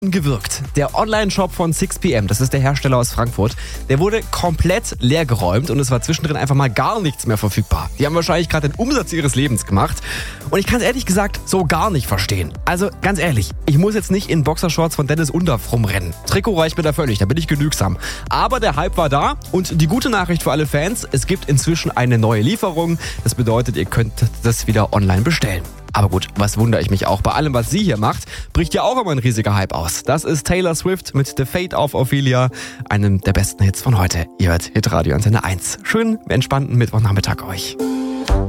gewirkt. Der Online-Shop von 6pm, das ist der Hersteller aus Frankfurt, der wurde komplett leergeräumt und es war zwischendrin einfach mal gar nichts mehr verfügbar. Die haben wahrscheinlich gerade den Umsatz ihres Lebens gemacht und ich kann es ehrlich gesagt so gar nicht verstehen. Also ganz ehrlich, ich muss jetzt nicht in Boxershorts von Dennis Undaff rumrennen. Trikot reicht mir da völlig, da bin ich genügsam. Aber der Hype war da und die gute Nachricht für alle Fans, es gibt inzwischen eine neue Lieferung. Das bedeutet, ihr könnt das wieder online bestellen. Aber gut, was wundere ich mich auch. Bei allem, was sie hier macht, bricht ja auch immer ein riesiger Hype aus. Das ist Taylor Swift mit The Fate of Ophelia, einem der besten Hits von heute. Ihr hört Hitradio Antenne 1. Schönen, entspannten Mittwochnachmittag euch.